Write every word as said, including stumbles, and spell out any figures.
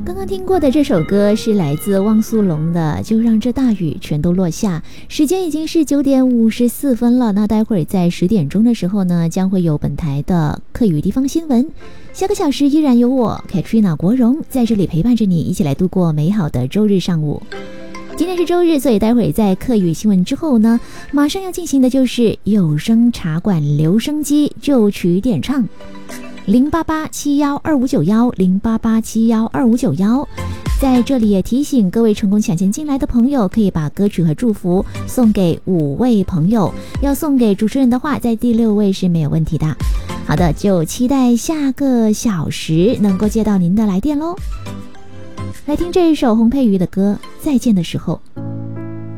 刚刚听过的这首歌是来自汪苏泷的《就让这大雨全都落下》。时间已经是九点五十四分了，那待会儿在十点钟的时候呢，将会有本台的客语地方新闻。下个小时依然有我 Katrina 国荣在这里陪伴着你，一起来度过美好的周日上午。今天是周日，所以待会儿在客语新闻之后呢，马上要进行的就是有声茶馆留声机就曲点唱。零八八七幺二五九幺零八八七幺二五九幺，在这里也提醒各位成功抢先进来的朋友，可以把歌曲和祝福送给五位朋友，要送给主持人的话，在第六位是没有问题的。好的，就期待下个小时能够接到您的来电喽。来听这一首洪佩瑜的歌《再见的时候》。